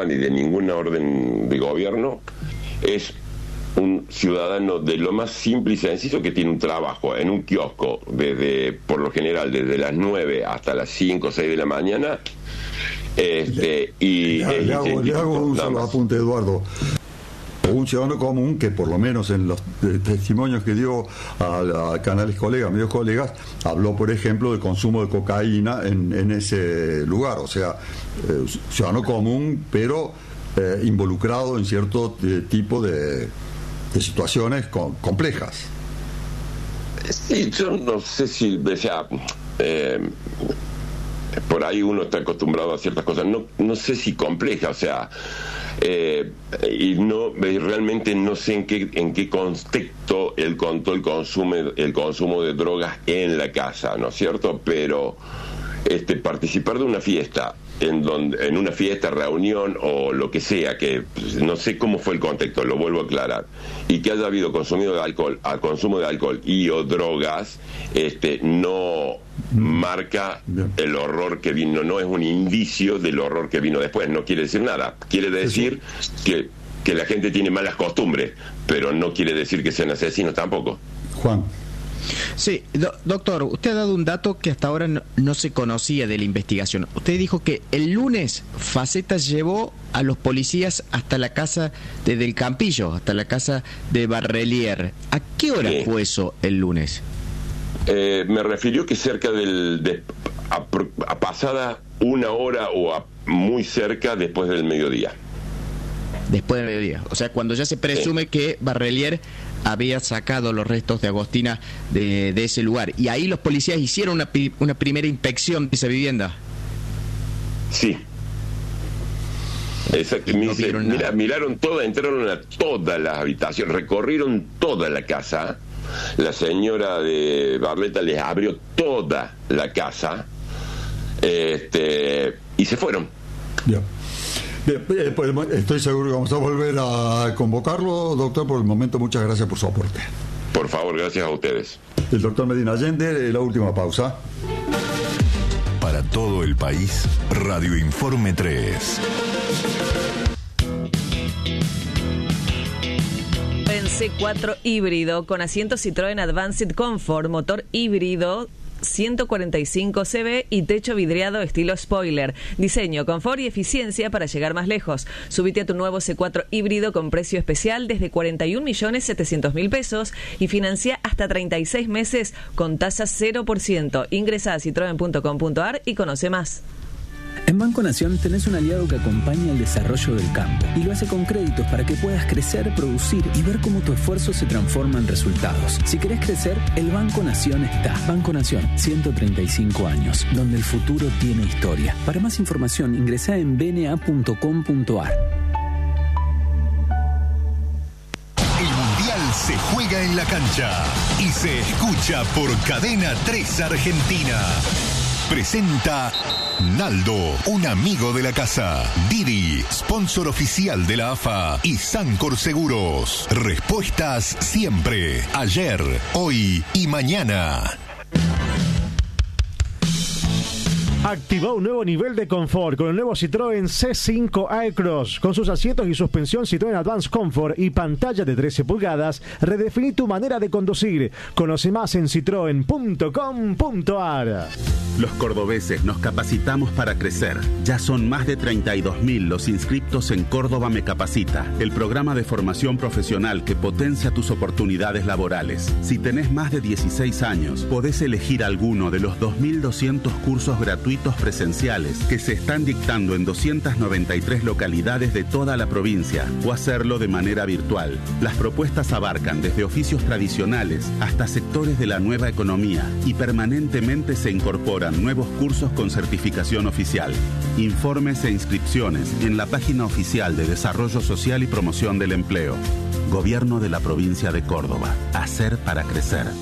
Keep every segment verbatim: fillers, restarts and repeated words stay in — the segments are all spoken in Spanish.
nada ni de ninguna orden de gobierno, es un ciudadano de lo más simple y sencillo que tiene un trabajo en un kiosco desde, por lo general, desde las nueve hasta las cinco o seis de la mañana. Este, y le, le, hago, le hago un solo apunte, Eduardo. Un ciudadano común que, por lo menos en los testimonios que dio a, a canales colegas, medios colegas, habló, por ejemplo, del consumo de cocaína en, en ese lugar. O sea, eh, ciudadano común, pero eh, involucrado en cierto eh, tipo de, de situaciones con, complejas. Sí, yo no sé si, o sea, eh, por ahí uno está acostumbrado a ciertas cosas, no, no sé si complejas, o sea, eh, y no realmente no sé en qué en qué contexto él contó el consumo el consumo de drogas en la casa, ¿no es cierto? Pero este participar de una fiesta en donde en una fiesta, reunión o lo que sea, que no sé cómo fue el contexto, lo vuelvo a aclarar, y que haya habido consumido de alcohol, al consumo de alcohol y o drogas, este no marca el horror que vino, no es un indicio del horror que vino después, no quiere decir nada, quiere decir que, que la gente tiene malas costumbres, pero no quiere decir que sean asesinos tampoco. Juan. Sí, do, doctor, usted ha dado un dato que hasta ahora no, no se conocía de la investigación. Usted dijo que el lunes Faceta llevó a los policías hasta la casa de Del Campillo, hasta la casa de Barrelier. ¿A qué hora sí. fue eso el lunes? Eh, me refirió que cerca del... De, a, a pasada una hora o a muy cerca después del mediodía. Después del mediodía. O sea, cuando ya se presume sí. que Barrelier había sacado los restos de Agostina de, de ese lugar. Y ahí los policías hicieron una, una primera inspección de esa vivienda. Sí. Exacto. No dice, mira, miraron toda, entraron a todas las habitaciones, recorrieron toda la casa. La señora de Barletta les abrió toda la casa, este, y se fueron. Ya. Bien, pues estoy seguro que vamos a volver a convocarlo, doctor. Por el momento, muchas gracias por su aporte. Por favor, gracias a ustedes. El doctor Medina Allende, la última pausa. Para todo el país, Radio Informe tres. C cuatro híbrido con asiento Citroën Advanced Comfort, motor híbrido ciento cuarenta y cinco C V y techo vidriado estilo spoiler. Diseño, confort y eficiencia para llegar más lejos. Subite a tu nuevo C cuatro híbrido con precio especial desde cuarenta y un millones setecientos mil pesos y financia hasta treinta y seis meses con tasa cero por ciento. Ingresa a citroen punto com punto a r y conoce más. En Banco Nación tenés un aliado que acompaña el desarrollo del campo y lo hace con créditos para que puedas crecer, producir y ver cómo tu esfuerzo se transforma en resultados. Si querés crecer, el Banco Nación está. Banco Nación, ciento treinta y cinco años, donde el futuro tiene historia. Para más información, ingresá en b n a punto com punto a r. El Mundial se juega en la cancha y se escucha por Cadena tres Argentina. Presenta Naldo, un amigo de la casa. Didi, sponsor oficial de la A F A. Y Sancor Seguros. Respuestas siempre. Ayer, hoy y mañana. Activa un nuevo nivel de confort con el nuevo Citroën C cinco Aircross. Con sus asientos y suspensión Citroën Advanced Comfort y pantalla de trece pulgadas, redefiní tu manera de conducir. Conoce más en citroen punto com punto a r. Los cordobeses nos capacitamos para crecer. Ya son más de treinta y dos mil los inscriptos en Córdoba Me Capacita, el programa de formación profesional que potencia tus oportunidades laborales. Si tenés más de dieciséis años, podés elegir alguno de los dos mil doscientos cursos gratuitos presenciales que se están dictando en doscientas noventa y tres localidades de toda la provincia o hacerlo de manera virtual. Las propuestas abarcan desde oficios tradicionales hasta sectores de la nueva economía y permanentemente se incorporan nuevos cursos con certificación oficial. Informes e inscripciones en la página oficial de Desarrollo Social y Promoción del Empleo. Gobierno de la Provincia de Córdoba. Hacer para crecer.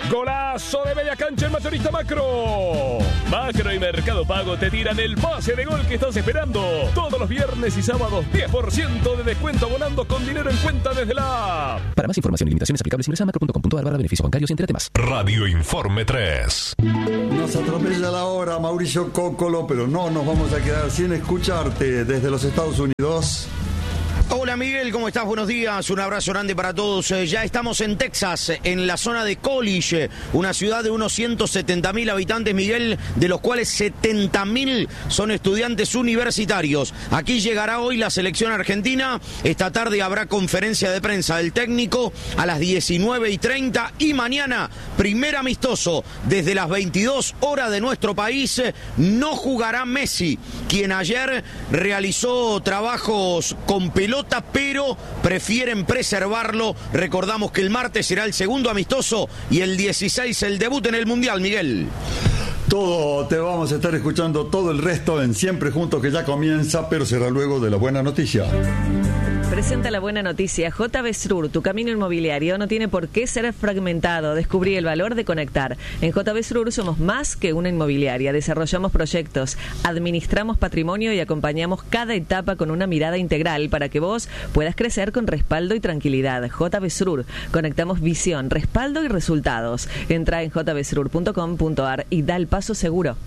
Golazo de media cancha el mayorista Macro. Macro y Mercado Pago te tiran el pase de gol que estás esperando. Todos los viernes y sábados diez por ciento de descuento volando con dinero en cuenta desde la app. Para más información y limitaciones aplicables ingresa a macro punto com punto a r barra beneficios bancarios y entérate más. Radio Informe tres. Nos atropella la hora, Mauricio Cóccolo, pero no nos vamos a quedar sin escucharte desde los Estados Unidos. Hola Miguel, ¿cómo estás? Buenos días, un abrazo grande para todos. Eh, ya estamos en Texas, en la zona de College, una ciudad de unos ciento setenta mil habitantes, Miguel, de los cuales setenta mil son estudiantes universitarios. Aquí llegará hoy la selección argentina, esta tarde habrá conferencia de prensa del técnico a las diecinueve y treinta y mañana, primer amistoso, desde las veintidós horas de nuestro país, no jugará Messi, quien ayer realizó trabajos con pelota, pero prefieren preservarlo. Recordamos que el martes será el segundo amistoso y el dieciséis el debut en el Mundial, Miguel. Todo, te vamos a estar escuchando todo el resto en Siempre Juntos, que ya comienza, pero será luego de la buena noticia. Presenta la buena noticia. J B Srur, tu camino inmobiliario no tiene por qué ser fragmentado. Descubrí el valor de conectar. En J B Srur somos más que una inmobiliaria. Desarrollamos proyectos, administramos patrimonio y acompañamos cada etapa con una mirada integral para que vos puedas crecer con respaldo y tranquilidad. J B Srur. Conectamos visión, respaldo y resultados. Entra en j b srur punto com punto a r y da el paso seguro.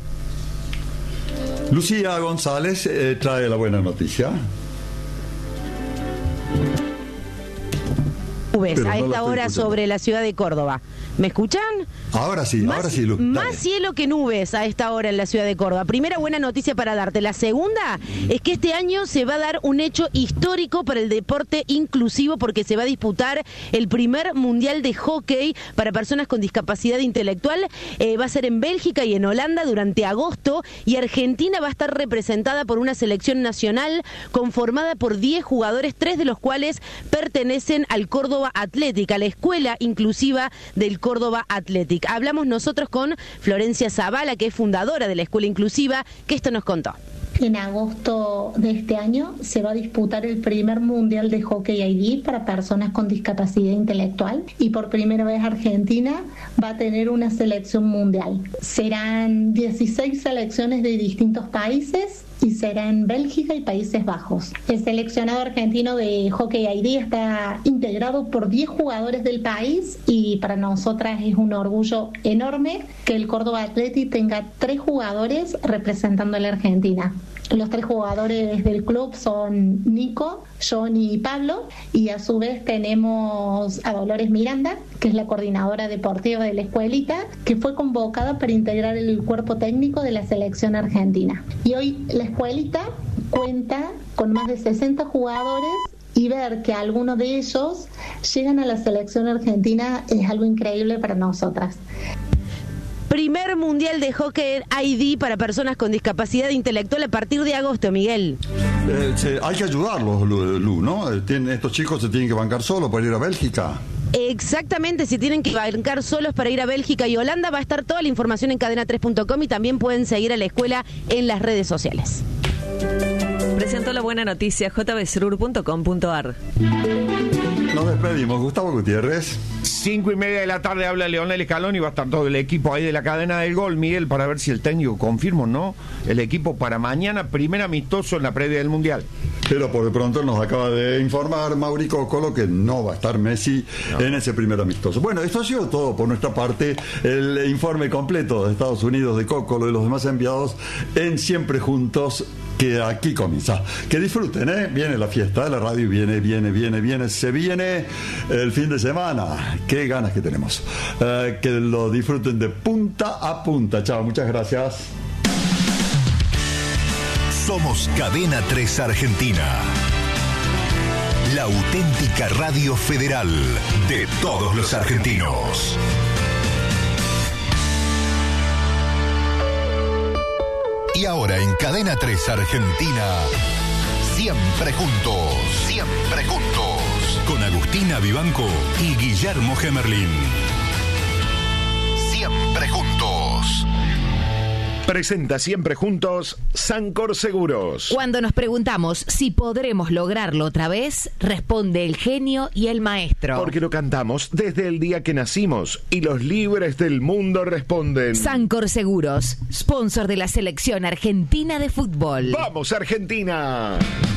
Lucía González eh, trae la buena noticia. Nubes a esta hora sobre la ciudad de Córdoba. ¿Me escuchan? Ahora sí, más, ahora sí, Lu. Más Dale. cielo que nubes a esta hora en la ciudad de Córdoba. Primera buena noticia para darte. La segunda es que este año se va a dar un hecho histórico para el deporte inclusivo, porque se va a disputar el primer mundial de hockey para personas con discapacidad intelectual. Eh, va a ser en Bélgica y en Holanda durante agosto, y Argentina va a estar representada por una selección nacional conformada por diez jugadores, tres de los cuales pertenecen al Córdoba Athletic, a la escuela inclusiva del Córdoba Athletic. Hablamos nosotros con Florencia Zavala, que es fundadora de la escuela inclusiva, que esto nos contó. En agosto de este año se va a disputar el primer mundial de hockey I D para personas con discapacidad intelectual, y por primera vez Argentina va a tener una selección mundial. Serán dieciséis selecciones de distintos países y será en Bélgica y Países Bajos. El seleccionado argentino de hockey I D está integrado por diez jugadores del país, y para nosotras es un orgullo enorme que el Córdoba Athletic tenga tres jugadores representando a la Argentina. Los tres jugadores del club son Nico, Johnny y Pablo, y a su vez tenemos a Dolores Miranda, que es la coordinadora deportiva de la escuelita, que fue convocada para integrar el cuerpo técnico de la selección argentina. Y hoy la escuelita cuenta con más de sesenta jugadores, y ver que algunos de ellos llegan a la selección argentina es algo increíble para nosotras. Primer mundial de hockey I D para personas con discapacidad intelectual a partir de agosto, Miguel. Eh, se, hay que ayudarlos, Lu, Lu, ¿no? Eh, tienen, estos chicos se tienen que bancar solos para ir a Bélgica. Exactamente, se tienen que bancar solos para ir a Bélgica y Holanda. Va a estar toda la información en cadena tres punto com, y también pueden seguir a la escuela en las redes sociales. Presentó la buena noticia j b srur punto com punto a r. Nos despedimos. Gustavo Gutiérrez. Cinco y media de la tarde habla Leonel Scaloni, y va a estar todo el equipo ahí de la cadena del gol, Miguel, para ver si el técnico confirma o no el equipo para mañana, primer amistoso en la previa del Mundial. Pero por de pronto nos acaba de informar Mauri Cóccolo que no va a estar Messi no. en ese primer amistoso. Bueno, esto ha sido todo por nuestra parte. El informe completo de Estados Unidos, de Cóccolo y los demás enviados en Siempre Juntos, que aquí comienza. Que disfruten, ¿eh? Viene la fiesta de la radio, viene, viene, viene, viene, se viene el fin de semana. Qué ganas que tenemos. Eh, que lo disfruten de punta a punta. Chao, muchas gracias. Somos Cadena tres Argentina, la auténtica radio federal de todos los argentinos. Y ahora en Cadena tres Argentina, siempre juntos, siempre juntos, con Agustina Vivanco y Guillermo Gemerlin. Siempre juntos. Presenta siempre juntos Sancor Seguros. Cuando nos preguntamos si podremos lograrlo otra vez, responde el genio y el maestro. Porque lo cantamos desde el día que nacimos y los libres del mundo responden. Sancor Seguros, sponsor de la selección argentina de fútbol. ¡Vamos, Argentina!